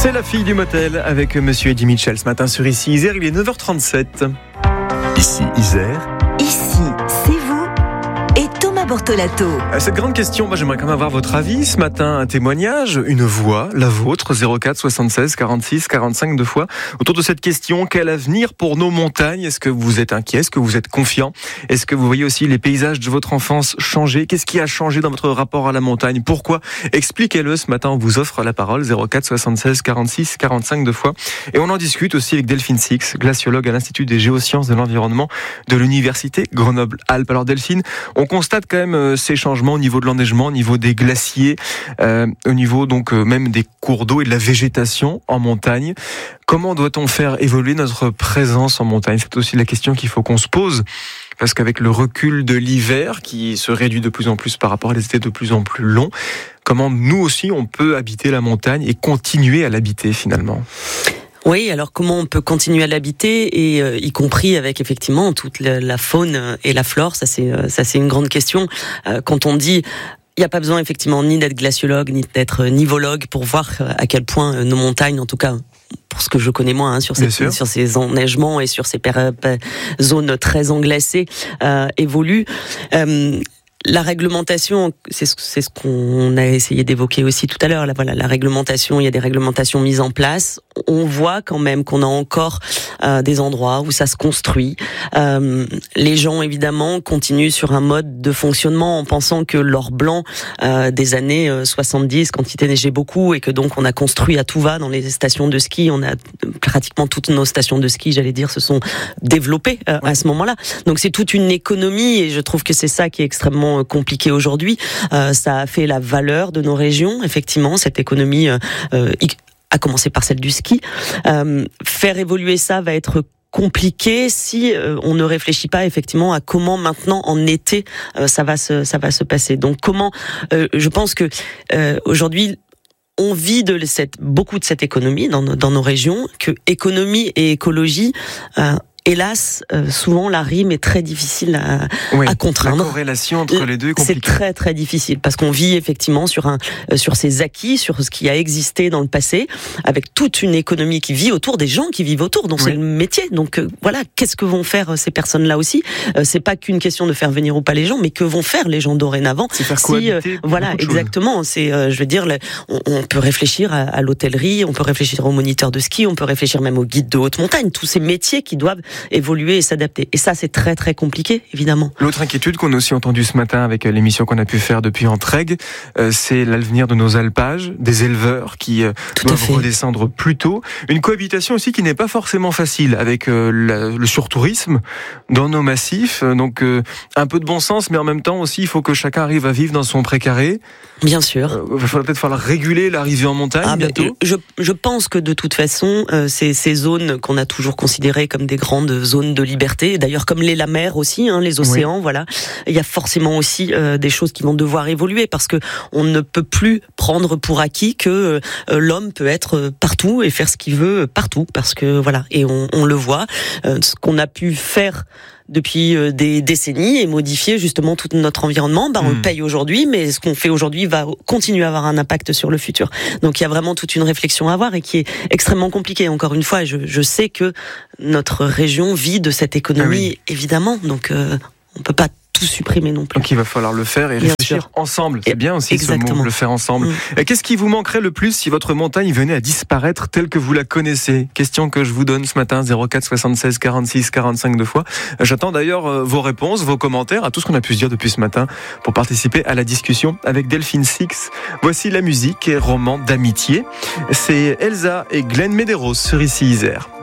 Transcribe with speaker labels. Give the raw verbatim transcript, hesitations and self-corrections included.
Speaker 1: C'est la fille du motel avec monsieur Eddie Mitchell ce matin sur Ici Isère, il est neuf heures trente-sept.
Speaker 2: Ici Isère.
Speaker 3: Ici, c'est vous et Thomas Bortolato.
Speaker 1: À cette grande question, moi j'aimerais quand même avoir votre avis ce matin, un témoignage, une voix, la vôtre, zéro quatre soixante-seize quarante-six quarante-cinq deux fois. Autour de cette question, quel avenir pour nos montagnes ? Est-ce que vous êtes inquiet ? Est-ce que vous êtes confiant ? Est-ce que vous voyez aussi les paysages de votre enfance changer ? Qu'est-ce qui a changé dans votre rapport à la montagne ? Pourquoi ? Expliquez-le ce matin, on vous offre la parole, zéro quatre soixante-seize quarante-six quarante-cinq deux fois. Et on en discute aussi avec Delphine Six, glaciologue à l'Institut des géosciences de l'environnement de l'Université Grenoble-Alpes. Alors Delphine, on constate quand même euh, ces changements au niveau de l'enneigement, au niveau des glaciers, euh, au niveau donc euh, même des cours d'eau et de la végétation en montagne. Comment doit-on faire évoluer notre présence en montagne ? C'est aussi la question qu'il faut qu'on se pose. Parce qu'avec le recul de l'hiver, qui se réduit de plus en plus par rapport à des étés de plus en plus longs, comment nous aussi on peut habiter la montagne et continuer à l'habiter finalement ?
Speaker 4: Oui, alors comment on peut continuer à l'habiter et euh, y compris avec effectivement toute la, la faune et la flore, ça c'est euh, ça c'est une grande question. Euh, quand on dit il n'y a pas besoin effectivement ni d'être glaciologue ni d'être nivologue pour voir à quel point nos montagnes, en tout cas pour ce que je connais moi, hein, sur, ces, sur ces enneigements et sur ces péri- zones très englacées, euh, évoluent. Euh, La réglementation, c'est ce, c'est ce qu'on a essayé d'évoquer aussi tout à l'heure. Là, voilà, la réglementation, il y a des réglementations mises en place. On voit quand même qu'on a encore euh, des endroits où ça se construit. Euh, les gens, évidemment, continuent sur un mode de fonctionnement en pensant que l'or blanc euh, des années soixante-dix, quand il neigeait beaucoup et que donc on a construit à tout va dans les stations de ski, on a pratiquement toutes nos stations de ski, j'allais dire, se sont développées euh, à ce moment-là. Donc c'est toute une économie et je trouve que c'est ça qui est extrêmement compliqué aujourd'hui. Euh, ça a fait la valeur de nos régions, effectivement, cette économie, euh, euh, à commencer par celle du ski. Euh, faire évoluer ça va être compliqué si euh, on ne réfléchit pas effectivement à comment maintenant en été euh, ça va se ça va se passer. Donc comment euh, je pense que euh, aujourd'hui on vit de cette beaucoup de cette économie dans nos, dans nos régions, que économie et écologie euh, hélas, euh, souvent la rime est très difficile à,
Speaker 1: oui,
Speaker 4: à contraindre.
Speaker 1: La corrélation entre les deux est compliquée.
Speaker 4: C'est très très difficile parce qu'on vit effectivement sur un euh, sur ces acquis, sur ce qui a existé dans le passé, avec toute une économie qui vit autour des gens qui vivent autour, dont oui. c'est le métier. Donc euh, voilà, qu'est-ce que vont faire euh, ces personnes-là aussi ? euh, C'est pas qu'une question de faire venir ou pas les gens, mais que vont faire les gens dorénavant ?
Speaker 1: C'est faire
Speaker 4: si, euh, voilà, exactement. C'est, euh, je veux dire, le, on, on peut réfléchir à, à l'hôtellerie, on peut réfléchir aux moniteurs de ski, on peut réfléchir même aux guides de haute montagne. Tous ces métiers qui doivent évoluer et s'adapter. Et ça, c'est très très compliqué, évidemment.
Speaker 1: L'autre inquiétude qu'on a aussi entendue ce matin avec l'émission qu'on a pu faire depuis Entraigues, euh, c'est l'avenir de nos alpages, des éleveurs qui euh, doivent redescendre plus tôt. Une cohabitation aussi qui n'est pas forcément facile avec euh, la, le surtourisme dans nos massifs. Donc euh, un peu de bon sens, mais en même temps aussi, il faut que chacun arrive à vivre dans son précaré.
Speaker 4: Bien sûr.
Speaker 1: Euh, il va falloir peut-être falloir réguler l'arrivée en montagne ah, bientôt.
Speaker 4: Je, je pense que de toute façon, euh, ces, ces zones qu'on a toujours considérées comme des grandes zones de liberté, d'ailleurs comme les la mer aussi, hein, les océans, oui. voilà, il y a forcément aussi euh, des choses qui vont devoir évoluer parce que on ne peut plus prendre pour acquis que euh, l'homme peut être partout et faire ce qu'il veut partout, parce que voilà, et on, on le voit, euh, ce qu'on a pu faire depuis des décennies et modifier justement tout notre environnement, bah on mmh. le paye aujourd'hui, mais ce qu'on fait aujourd'hui va continuer à avoir un impact sur le futur. Donc il y a vraiment toute une réflexion à avoir et qui est extrêmement compliquée. Encore une fois, je, je sais que notre région vit de cette économie, ah oui. évidemment, donc euh, on peut pas tout supprimer non plus.
Speaker 1: Donc il va falloir le faire et bien réfléchir sûr. Ensemble. C'est bien aussi Exactement. Ce mot, le faire ensemble. Mmh. Qu'est-ce qui vous manquerait le plus si votre montagne venait à disparaître telle que vous la connaissez ? Question que je vous donne ce matin, zéro quatre soixante-seize quarante-six quarante-cinq deux fois. J'attends d'ailleurs vos réponses, vos commentaires à tout ce qu'on a pu se dire depuis ce matin pour participer à la discussion avec Delphine Six. Voici la musique et roman d'amitié. C'est Elsa et Glenn Medeiros sur Ici Isère.